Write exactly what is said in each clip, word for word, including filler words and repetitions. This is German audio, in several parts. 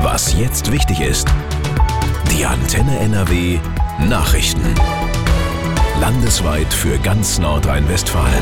Was jetzt wichtig ist. Die Antenne N R W Nachrichten. Landesweit für ganz Nordrhein-Westfalen.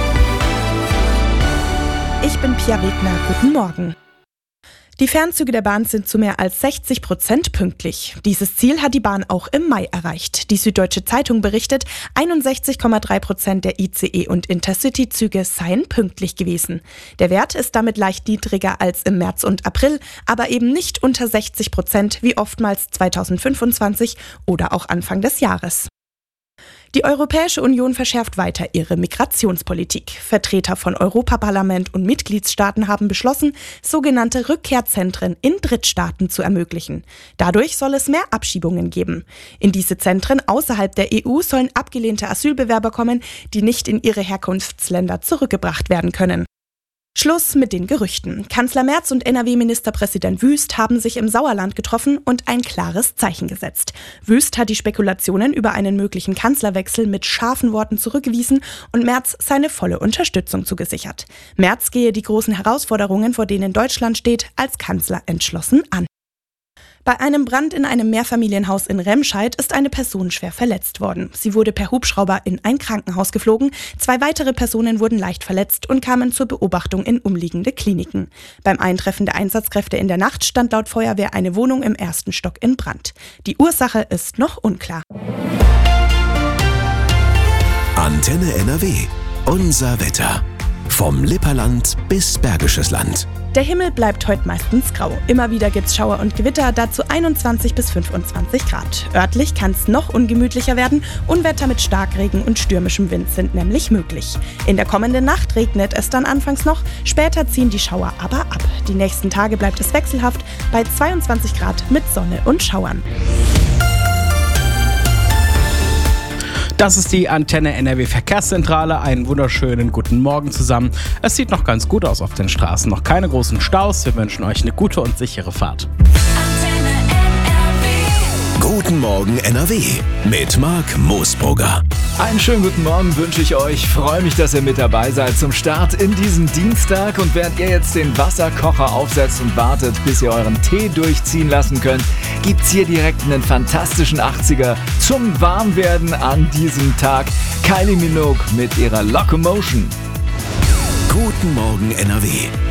Ich bin Pia Wegner. Guten Morgen. Die Fernzüge der Bahn sind zu mehr als sechzig Prozent pünktlich. Dieses Ziel hat die Bahn auch im Mai erreicht. Die Süddeutsche Zeitung berichtet, einundsechzig Komma drei Prozent der I C E- und Intercity-Züge seien pünktlich gewesen. Der Wert ist damit leicht niedriger als im März und April, aber eben nicht unter sechzig Prozent wie oftmals zweitausendfünfundzwanzig oder auch Anfang des Jahres. Die Europäische Union verschärft weiter ihre Migrationspolitik. Vertreter von Europaparlament und Mitgliedstaaten haben beschlossen, sogenannte Rückkehrzentren in Drittstaaten zu ermöglichen. Dadurch soll es mehr Abschiebungen geben. In diese Zentren außerhalb der E U sollen abgelehnte Asylbewerber kommen, die nicht in ihre Herkunftsländer zurückgebracht werden können. Schluss mit den Gerüchten. Kanzler Merz und N R W-Ministerpräsident Wüst haben sich im Sauerland getroffen und ein klares Zeichen gesetzt. Wüst hat die Spekulationen über einen möglichen Kanzlerwechsel mit scharfen Worten zurückgewiesen und Merz seine volle Unterstützung zugesichert. Merz gehe die großen Herausforderungen, vor denen Deutschland steht, als Kanzler entschlossen an. Bei einem Brand in einem Mehrfamilienhaus in Remscheid ist eine Person schwer verletzt worden. Sie wurde per Hubschrauber in ein Krankenhaus geflogen. Zwei weitere Personen wurden leicht verletzt und kamen zur Beobachtung in umliegende Kliniken. Beim Eintreffen der Einsatzkräfte in der Nacht stand laut Feuerwehr eine Wohnung im ersten Stock in Brand. Die Ursache ist noch unklar. Antenne N R W. Unser Wetter. Vom Lipperland bis Bergisches Land. Der Himmel bleibt heute meistens grau. Immer wieder gibt's Schauer und Gewitter, dazu einundzwanzig bis fünfundzwanzig Grad. Örtlich kann es noch ungemütlicher werden. Unwetter mit Starkregen und stürmischem Wind sind nämlich möglich. In der kommenden Nacht regnet es dann anfangs noch, später ziehen die Schauer aber ab. Die nächsten Tage bleibt es wechselhaft bei zweiundzwanzig Grad mit Sonne und Schauern. Das ist die Antenne N R W Verkehrszentrale. Einen wunderschönen guten Morgen zusammen. Es sieht noch ganz gut aus auf den Straßen. Noch keine großen Staus. Wir wünschen euch eine gute und sichere Fahrt. Guten Morgen N R W mit Marc Moosbrugger. Einen schönen guten Morgen wünsche ich euch. Freue mich, dass ihr mit dabei seid zum Start in diesen Dienstag. Und während ihr jetzt den Wasserkocher aufsetzt und wartet, bis ihr euren Tee durchziehen lassen könnt, gibt's hier direkt einen fantastischen achtziger zum Warmwerden an diesem Tag. Kylie Minogue mit ihrer Locomotion. Guten Morgen N R W